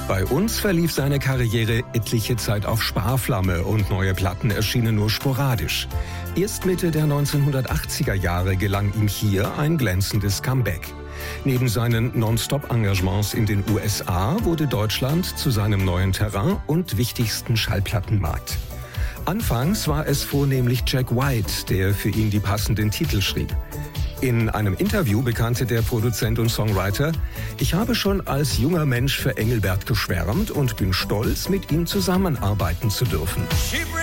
Bei uns verlief seine Karriere etliche Zeit auf Sparflamme und neue Platten erschienen nur sporadisch. Erst Mitte der 1980er Jahre gelang ihm hier ein glänzendes Comeback. Neben seinen Non-Stop-Engagements in den USA wurde Deutschland zu seinem neuen Terrain und wichtigsten Schallplattenmarkt. Anfangs war es vornehmlich Jack White, der für ihn die passenden Titel schrieb. In einem Interview bekannte der Produzent und Songwriter: Ich habe schon als junger Mensch für Engelbert geschwärmt und bin stolz, mit ihm zusammenarbeiten zu dürfen.